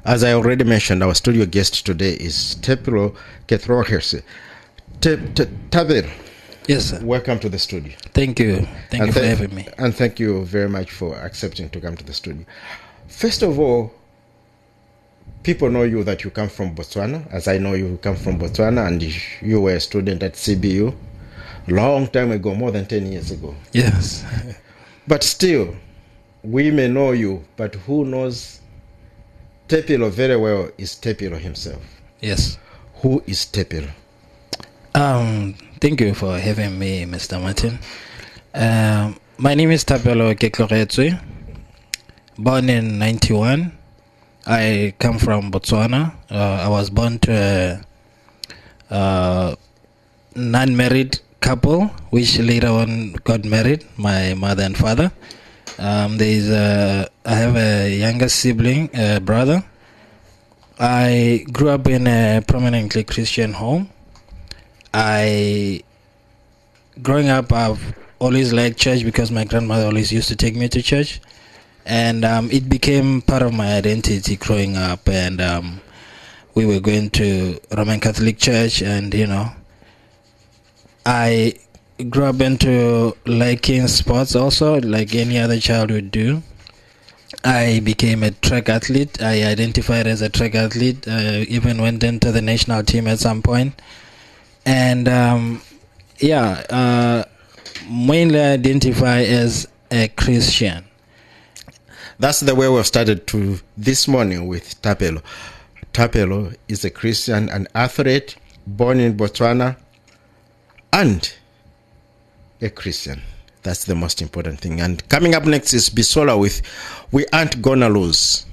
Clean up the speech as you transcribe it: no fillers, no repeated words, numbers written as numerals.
As I already mentioned, our studio guest today is Tepelo Kethrohese. Tabir, Yes, sir. welcome to the studio. Thank you. Thank you for having me. And thank you very much for accepting to come to the studio. First of all, people know you that you come from Botswana, as I know you come from Botswana, and you were a student at CBU long time ago, more than 10 years ago. Yes. But still, we may know you, but who knows Tepelo very well is Tepelo himself. Yes. Who is Tepelo? Thank you for having me, Mr. Martin. My name is Tepelo Kethrohese. Born in 91. I come from Botswana. I was born to a non-married couple, which later on got married, my mother and father. I have a younger sibling, a brother. I grew up in a prominently Christian home. Growing up, I've always liked church because my grandmother always used to take me to church. And it became part of my identity growing up. And we were going to Roman Catholic Church, and I grew up into liking sports also, like any other child would do. I became a track athlete. I identified as a track athlete, even went into the national team at some point. And mainly identify as a Christian. That's the way we've started to this morning with Tepelo. Tepelo is a Christian, an athlete, born in Botswana, and a Christian. That's the most important thing. And coming up next is Bisola with We Aren't Gonna Lose.